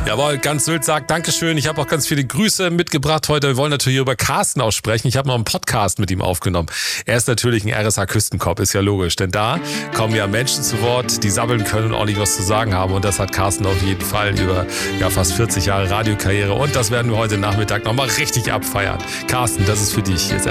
Jawohl, ganz Sylt sagt Dankeschön. Ich habe auch ganz viele Grüße mitgebracht heute. Wir wollen natürlich über Carsten auch sprechen. Ich habe noch einen Podcast mit ihm aufgenommen. Er ist natürlich ein RSA-Küstenkopf, ist ja logisch. Denn da kommen ja Menschen zu Wort, die sabbeln können und ordentlich was zu sagen haben. Und das hat Carsten auf jeden Fall über fast 40 Jahre Radiokarriere. Und das werden wir heute Nachmittag nochmal richtig abfeiern. Carsten, das ist für dich jetzt